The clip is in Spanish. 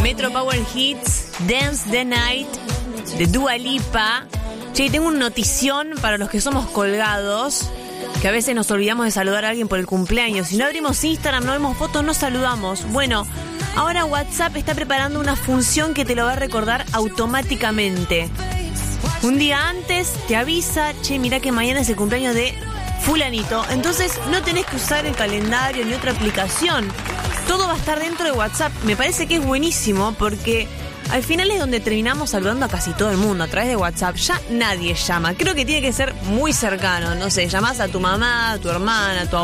Metro Power Hits, Dance the Night, de Dua Lipa. Che, tengo una notición para los que somos colgados, que a veces nos olvidamos de saludar a alguien por el cumpleaños. Si no abrimos Instagram, no vemos fotos, no saludamos. Bueno, ahora WhatsApp está preparando una función que te lo va a recordar automáticamente. Un día antes te avisa, che, mirá que mañana es el cumpleaños de fulanito. Entonces no tenés que usar el calendario ni otra aplicación. Todo va a estar dentro de WhatsApp. Me parece que es buenísimo porque al final es donde terminamos saludando a casi todo el mundo a través de WhatsApp. Ya nadie llama. Creo que tiene que ser muy cercano. No sé, llamás a tu mamá, a tu hermana, a tu